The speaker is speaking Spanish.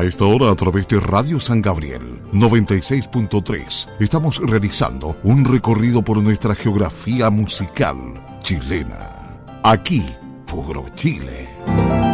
esta hora, a través de Radio San Gabriel 96.3, estamos realizando un recorrido por nuestra geografía musical chilena. Aquí, puro Chile.